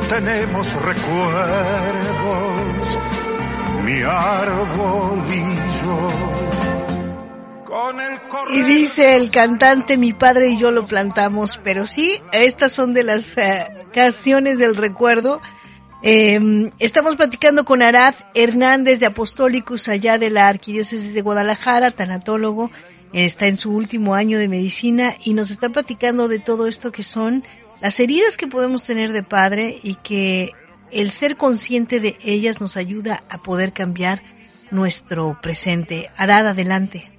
tenemos recuerdos, mi árbol y yo. Y dice el cantante, mi padre y yo lo plantamos, pero sí, estas son de las canciones del recuerdo. Estamos platicando con Arad Hernández de Apostolicus, allá de la Arquidiócesis de Guadalajara, tanatólogo, está en su último año de medicina y nos está platicando de todo esto que son las heridas que podemos tener de padre y que el ser consciente de ellas nos ayuda a poder cambiar nuestro presente. Arad, adelante.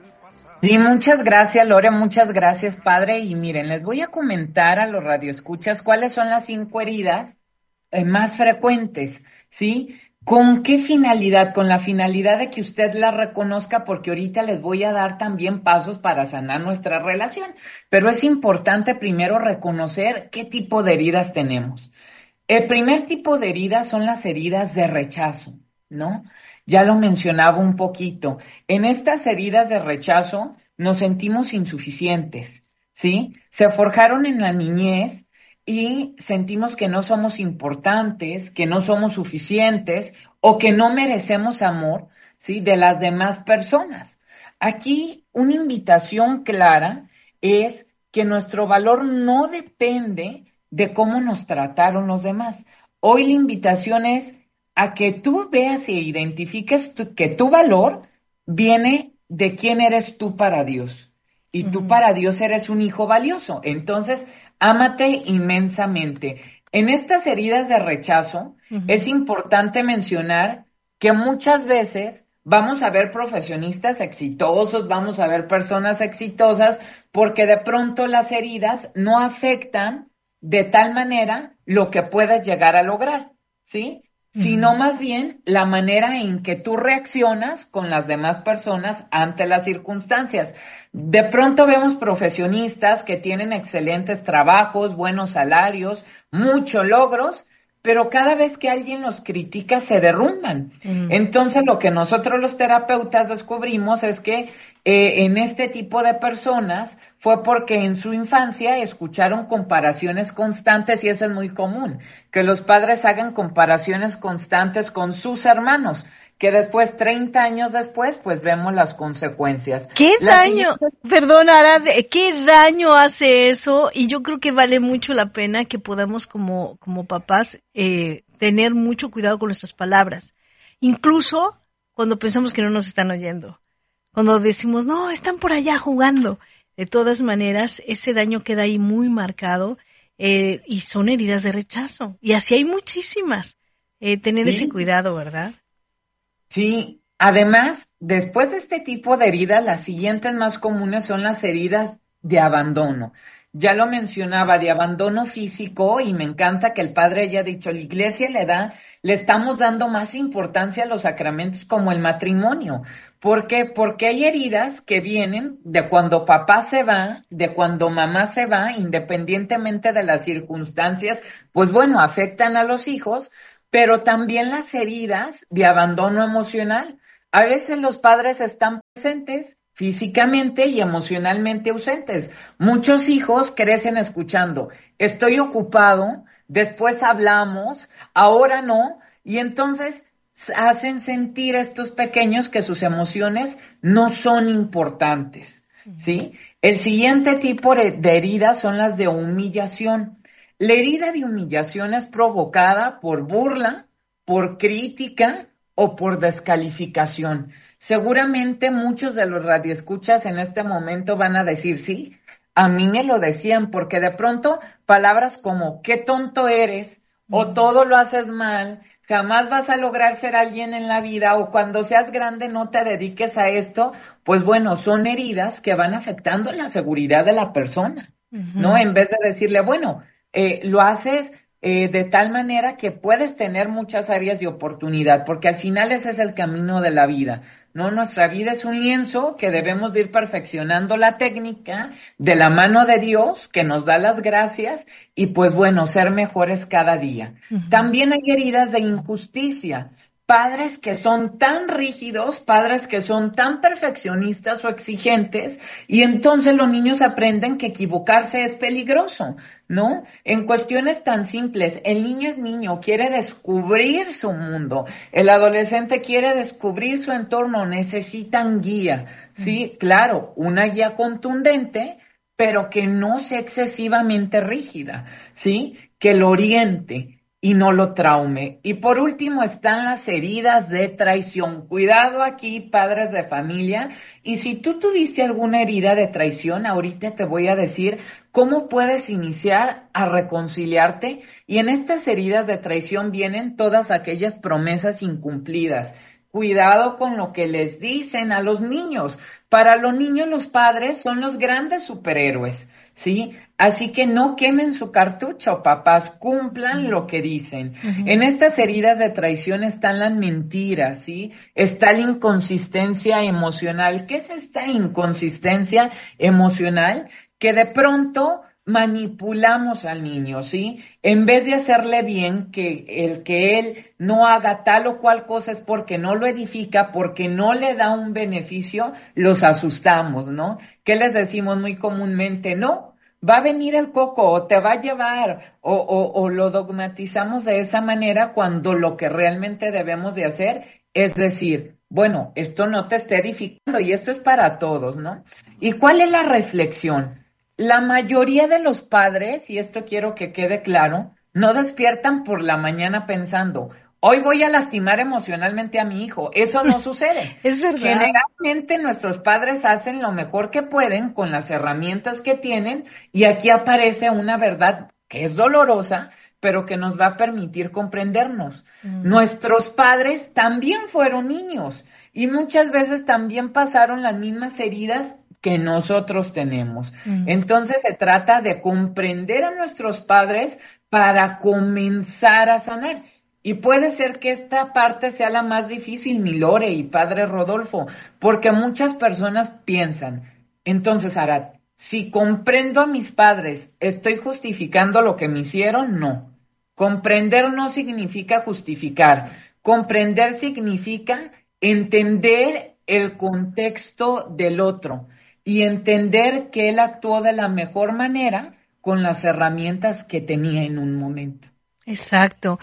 Sí, muchas gracias, Lore, muchas gracias, padre. Y miren, les voy a comentar a los radioescuchas cuáles son las 5 heridas más frecuentes, ¿sí? ¿Con qué finalidad? Con la finalidad de que usted las reconozca, porque ahorita les voy a dar también pasos para sanar nuestra relación. Pero es importante primero reconocer qué tipo de heridas tenemos. El primer tipo de heridas son las heridas de rechazo, ¿no? Ya lo mencionaba un poquito. En estas heridas de rechazo nos sentimos insuficientes, ¿sí? Se forjaron en la niñez y sentimos que no somos importantes, que no somos suficientes o que no merecemos amor, ¿sí? De las demás personas. Aquí una invitación clara es que nuestro valor no depende de cómo nos trataron los demás. Hoy la invitación es a que tú veas e identifiques que tu valor viene de quién eres tú para Dios. Y tú para Dios eres un hijo valioso. Entonces, ámate inmensamente. En estas heridas de rechazo, es importante mencionar que muchas veces vamos a ver profesionistas exitosos, vamos a ver personas exitosas, porque de pronto las heridas no afectan de tal manera lo que puedas llegar a lograr, ¿sí? Sino más bien la manera en que tú reaccionas con las demás personas ante las circunstancias. De pronto vemos profesionistas que tienen excelentes trabajos, buenos salarios, muchos logros, pero cada vez que alguien los critica se derrumban. Entonces lo que nosotros los terapeutas descubrimos es que en este tipo de personas fue porque en su infancia escucharon comparaciones constantes, y eso es muy común, que los padres hagan comparaciones constantes con sus hermanos, que después, 30 años después, pues vemos las consecuencias. ¿Qué daño? Perdón, Arad, ¿qué daño hace eso? Y yo creo que vale mucho la pena que podamos como papás tener mucho cuidado con nuestras palabras, incluso cuando pensamos que no nos están oyendo, cuando decimos, no, están por allá jugando. De todas maneras, ese daño queda ahí muy marcado y son heridas de rechazo. Y así hay muchísimas. Tener ese cuidado, ¿verdad? Sí, además, después de este tipo de heridas, las siguientes más comunes son las heridas de abandono. Ya lo mencionaba, de abandono físico, y me encanta que el padre haya dicho, la iglesia le estamos dando más importancia a los sacramentos como el matrimonio. ¿Por qué? Porque hay heridas que vienen de cuando papá se va, de cuando mamá se va, independientemente de las circunstancias, pues bueno, afectan a los hijos, pero también las heridas de abandono emocional. A veces los padres están presentes físicamente y emocionalmente ausentes. Muchos hijos crecen escuchando, estoy ocupado, después hablamos, ahora no, y entonces hacen sentir a estos pequeños que sus emociones no son importantes, ¿sí? El siguiente tipo de heridas son las de humillación. La herida de humillación es provocada por burla, por crítica o por descalificación. Seguramente muchos de los radioescuchas en este momento van a decir, sí, a mí me lo decían, porque de pronto palabras como qué tonto eres o todo lo haces mal, jamás vas a lograr ser alguien en la vida, o cuando seas grande no te dediques a esto, pues bueno, son heridas que van afectando la seguridad de la persona, ¿no? En vez de decirle, bueno, lo haces de tal manera que puedes tener muchas áreas de oportunidad, porque al final ese es el camino de la vida, ¿no? Nuestra vida es un lienzo que debemos de ir perfeccionando la técnica de la mano de Dios, que nos da las gracias, y pues bueno, ser mejores cada día. También hay heridas de injusticia. padres que son tan rígidos, padres que son tan perfeccionistas o exigentes, y entonces los niños aprenden que equivocarse es peligroso, ¿no? En cuestiones tan simples, el niño es niño, quiere descubrir su mundo, el adolescente quiere descubrir su entorno, necesitan guía, ¿sí? Claro, una guía contundente, pero que no sea excesivamente rígida, ¿sí? Que lo oriente y no lo traume. Y por último están las heridas de traición. Cuidado aquí, padres de familia, y si tú tuviste alguna herida de traición, ahorita te voy a decir cómo puedes iniciar a reconciliarte, y en estas heridas de traición vienen todas aquellas promesas incumplidas. Cuidado con lo que les dicen a los niños. Para los niños los padres son los grandes superhéroes, ¿sí? Así que no quemen su cartucho, papás, cumplan lo que dicen. En estas heridas de traición están las mentiras, ¿sí? Está la inconsistencia emocional. ¿Qué es esta inconsistencia emocional? Que de pronto manipulamos al niño, ¿sí? En vez de hacerle bien, que él no haga tal o cual cosa es porque no lo edifica, porque no le da un beneficio, los asustamos, ¿no? ¿Qué les decimos muy comúnmente? No, va a venir el coco o te va a llevar, o lo dogmatizamos de esa manera, cuando lo que realmente debemos de hacer es decir, bueno, esto no te está edificando y esto es para todos, ¿no? ¿Y cuál es la reflexión? La mayoría de los padres, y esto quiero que quede claro, no despiertan por la mañana pensando, hoy voy a lastimar emocionalmente a mi hijo. Eso no sucede. Es verdad. Generalmente nuestros padres hacen lo mejor que pueden con las herramientas que tienen, y aquí aparece una verdad que es dolorosa, pero que nos va a permitir comprendernos. Nuestros padres también fueron niños y muchas veces también pasaron las mismas heridas que nosotros tenemos. Entonces se trata de comprender a nuestros padres para comenzar a sanar. Y puede ser que esta parte sea la más difícil, mi Lore y padre Rodolfo, porque muchas personas piensan, entonces, Arat, si comprendo a mis padres, ¿estoy justificando lo que me hicieron? No. Comprender no significa justificar. Comprender significa entender el contexto del otro y entender que él actuó de la mejor manera con las herramientas que tenía en un momento. Exacto.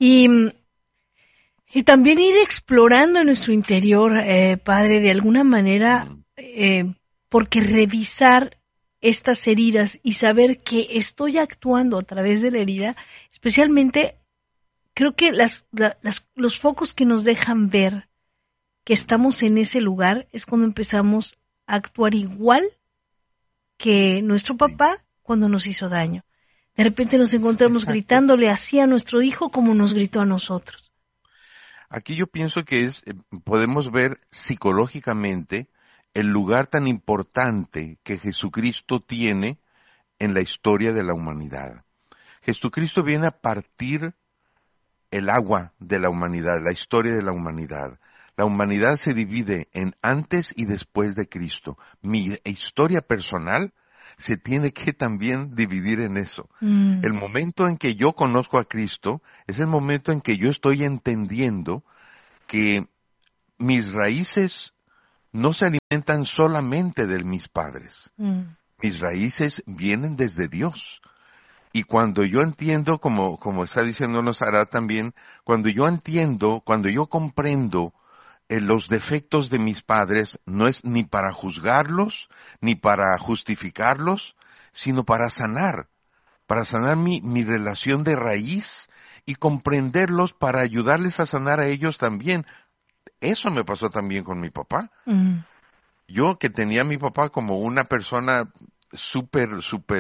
Y también ir explorando en nuestro interior, padre, de alguna manera, porque revisar estas heridas y saber que estoy actuando a través de la herida, especialmente, creo que los focos que nos dejan ver que estamos en ese lugar es cuando empezamos a actuar igual que nuestro papá cuando nos hizo daño. De repente nos encontramos gritándole así a nuestro hijo como nos gritó a nosotros. Aquí yo pienso que podemos ver psicológicamente el lugar tan importante que Jesucristo tiene en la historia de la humanidad. Jesucristo viene a partir el agua de la humanidad, la historia de la humanidad. La humanidad se divide en antes y después de Cristo. Mi historia personal se tiene que también dividir en eso. El momento en que yo conozco a Cristo es el momento en que yo estoy entendiendo que mis raíces no se alimentan solamente de mis padres. Mis raíces vienen desde Dios. Y cuando yo entiendo, como está diciéndonos Sara también, cuando yo comprendo los defectos de mis padres, no es ni para juzgarlos, ni para justificarlos, sino para sanar mi relación de raíz y comprenderlos para ayudarles a sanar a ellos también. Eso me pasó también con mi papá. Yo que tenía a mi papá como una persona súper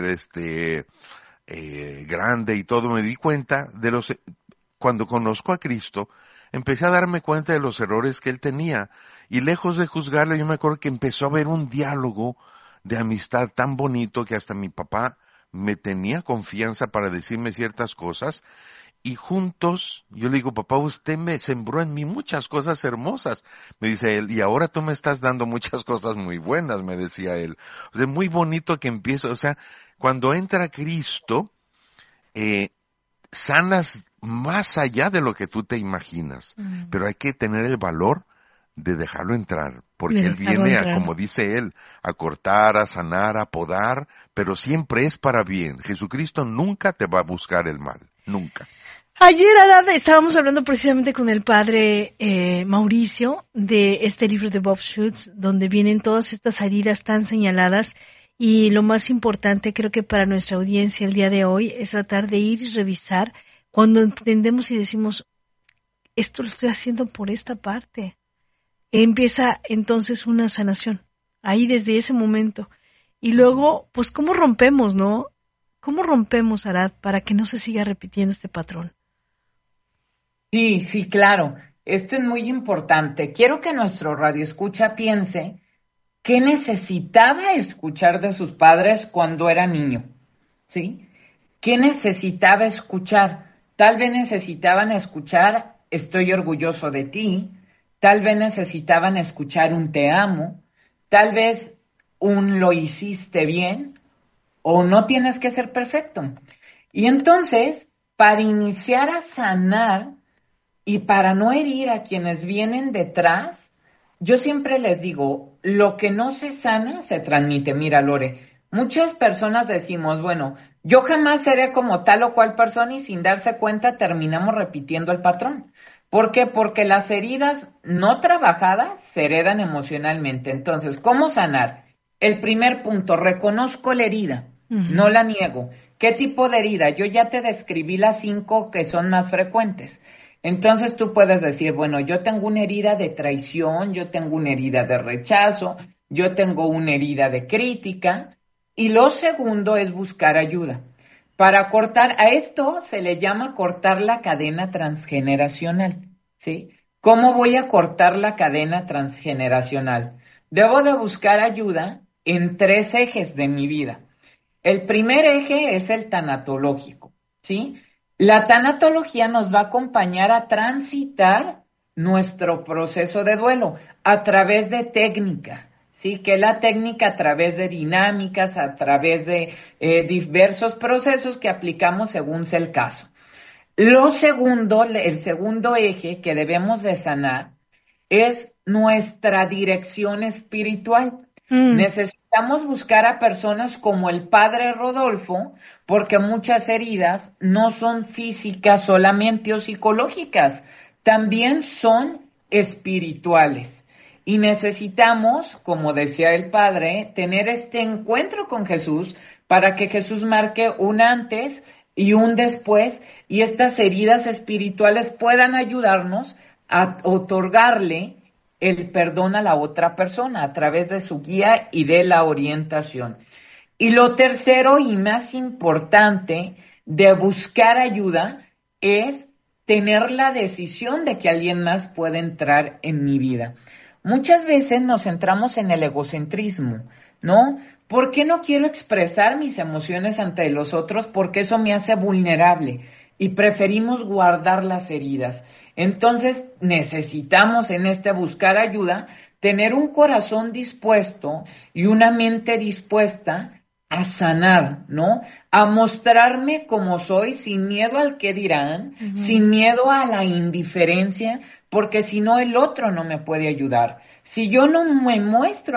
grande y todo, me di cuenta cuando conozco a Cristo, empecé a darme cuenta de los errores que él tenía, y lejos de juzgarle, yo me acuerdo que empezó a haber un diálogo de amistad tan bonito que hasta mi papá me tenía confianza para decirme ciertas cosas, y juntos, yo le digo, papá, usted me sembró en mí muchas cosas hermosas, me dice él, y ahora tú me estás dando muchas cosas muy buenas, me decía él. O sea, muy bonito que empiezo, o sea, cuando entra Cristo, sanas más allá de lo que tú te imaginas, pero hay que tener el valor de dejarlo entrar, porque Él viene a, como dice Él, a cortar, a sanar, a podar, pero siempre es para bien. Jesucristo nunca te va a buscar el mal, nunca. Ayer, Arad, estábamos hablando precisamente con el padre Mauricio de este libro de Bob Schutz, donde vienen todas estas heridas tan señaladas, y lo más importante creo que para nuestra audiencia el día de hoy es tratar de ir y revisar cuando entendemos y decimos, esto lo estoy haciendo por esta parte. Empieza entonces una sanación, ahí desde ese momento. Y luego, pues, ¿cómo rompemos, no? ¿Cómo rompemos, Arad, para que no se siga repitiendo este patrón? Sí, claro. Esto es muy importante. Quiero que nuestro radioescucha piense qué necesitaba escuchar de sus padres cuando era niño, ¿sí? ¿Qué necesitaba escuchar? Tal vez necesitaban escuchar, estoy orgulloso de ti. Tal vez necesitaban escuchar un te amo. Tal vez un lo hiciste bien, o no tienes que ser perfecto. Y entonces, para iniciar a sanar, y para no herir a quienes vienen detrás, yo siempre les digo, lo que no se sana, se transmite. Mira, Lore, muchas personas decimos, bueno, yo jamás seré como tal o cual persona, y sin darse cuenta terminamos repitiendo el patrón. ¿Por qué? Porque las heridas no trabajadas se heredan emocionalmente. Entonces, ¿cómo sanar? El primer punto, reconozco la herida, no la niego. ¿Qué tipo de herida? Yo ya te describí las 5 que son más frecuentes. Entonces tú puedes decir, bueno, yo tengo una herida de traición, yo tengo una herida de rechazo, yo tengo una herida de crítica, y lo segundo es buscar ayuda. Para cortar, a esto se le llama cortar la cadena transgeneracional, ¿sí? ¿Cómo voy a cortar la cadena transgeneracional? Debo de buscar ayuda en 3 ejes de mi vida. El primer eje es el tanatológico, ¿sí? La tanatología nos va a acompañar a transitar nuestro proceso de duelo a través de técnica, ¿sí? Que la técnica a través de dinámicas, a través de diversos procesos que aplicamos según sea el caso. El segundo eje que debemos de sanar es nuestra dirección espiritual. Necesitamos buscar a personas como el padre Rodolfo, porque muchas heridas no son físicas solamente o psicológicas, también son espirituales. Y necesitamos, como decía el padre, tener este encuentro con Jesús para que Jesús marque un antes y un después, y estas heridas espirituales puedan ayudarnos a otorgarle el perdón a la otra persona a través de su guía y de la orientación. Y lo tercero y más importante de buscar ayuda es tener la decisión de que alguien más puede entrar en mi vida. Muchas veces nos centramos en el egocentrismo, ¿no? ¿Por qué no quiero expresar mis emociones ante los otros? Porque eso me hace vulnerable y preferimos guardar las heridas. Entonces necesitamos en buscar ayuda, tener un corazón dispuesto y una mente dispuesta a sanar, ¿no? A mostrarme como soy, sin miedo al qué dirán, sin miedo a la indiferencia, porque si no el otro no me puede ayudar. Si yo no me muestro